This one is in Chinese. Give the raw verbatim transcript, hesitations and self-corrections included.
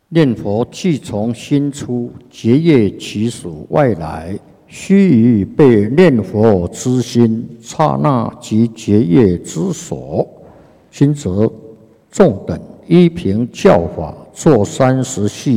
念佛既从心出，结业其属外来，须臾被念佛之心，刹那即结业之所。今则众等依凭教法，作三十系